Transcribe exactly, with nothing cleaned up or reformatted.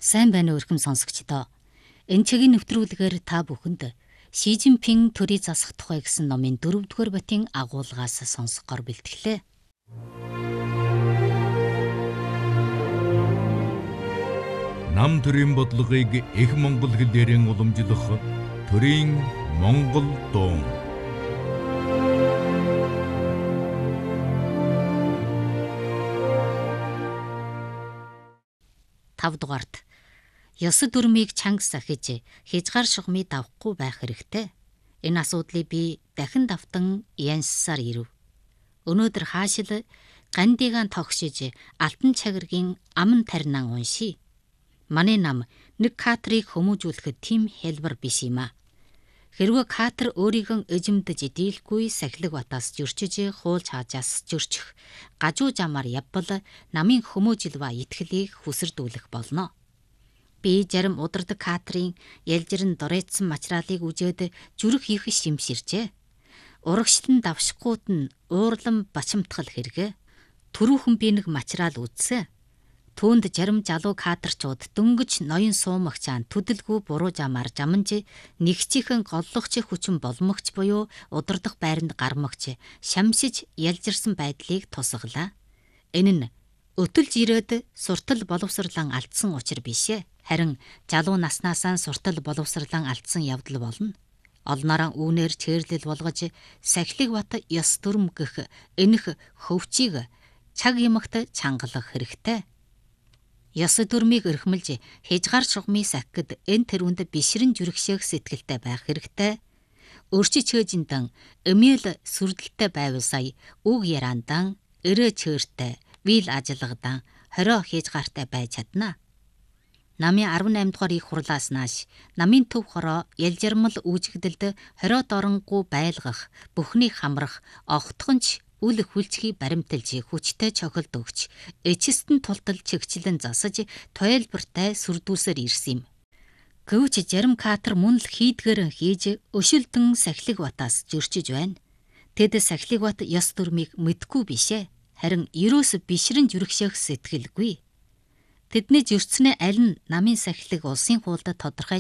Сайн байна уу өрхөм сонсогчдоо. Энэ чигийн нэвтрүүлгээр та бүхэнд Ши Жинпин төрийг засах тухай гэсэн номын дөрөвдүгээр батийн агуулгаас сонсохоор бэлтгэлээ. Нам төрийн бодлогыг их монгол хэлээрэн уламжлах төрийн монгол дуун. Тавдугаарт ёс дүрмийг чанга сахиж хязгаар шугамыг давхгүй байх хэрэгтэй. Энэ асуудлыг би дахин давтан янссаар ирэв. Өнөөдөр хаашил гандигаан тогшиж алтан чагиргийн аман таринан уншия. Манай нам нэг катрыг хүмүүжүүлэхэд тийм хэлбэр биш юм а. Хэрвээ катр өөрийгөө эжимдэж дийлгүй сахилэг батаас зөрчиж хуулж хаажаас зөрчих гажуу замаар явбал намын хүмүүжил ба итгэлийг хүсэрдүүлэх болно. Би зарим удирдаг катрын ялжирн дорейцсан материалыг үзээд зүрх их шимширчээ. Урагшлан давшихгүйт нь уурлан бачимтгал хэрэг. Түрүүхэн би нэг материал үзсэн. Түүнд зарим залуу кадрчууд дөнгөж ноён суумагчаан төдөлгүй буруу замаар жаманж нэгчийнхэн голлогч хүчин боломгч буюу удирдах байранд гармагч шамшиж ялжирсан байдлыг тусгалаа. Энэ нь өтөлж ирээд суртал боловсрлан алдсан учир бишээ. Харин залуу наснаасаа суртал боловсрлан алдсан явдал болно. Олноороо үүнээр чэрлэл болгож сахилыг бат ёс дүрм гэх энэх хөвчийг цаг ямагт чангалах хэрэгтэй. Ёс дүрмийг өрхмөлж хязгаар шугамыг сахихад энэ тэрүүнд бишрэн жүргшээх сэтгэлтэй байх хэрэгтэй. Өрчиж хөөжиндан эмээл сүрдэлтэй байвал сая үг яраандан өрөө чөөртэй вил ажиллагадан хорио хязгаартай байж чадна. Намын арванаймд дугаар их хурлаас нааш намын төв хороо ялжирмал үүжигдэлд хорио доронгүй байлгах, бүхнийг хамрах, огтхонч үл хүлчхий баримталж хүчтэй чохилд өгч, эчэстэн тултал чигчлэн засаж тойлбортай сүрдүүлсээр ирсэн юм. Гэвч зарим катр мөн л хийдгэр хийж өшөлтөн сахилэг батаас зөрчиж байна. Тэд сахилэг бат ёс дүрмийг мэдгүй бишээ. Харин ерөөс бишрэн жүргшээх сэтгэлгүй. Тэдний зөрчснээ аль нь намын сахилэг улсын хуульд тодорхой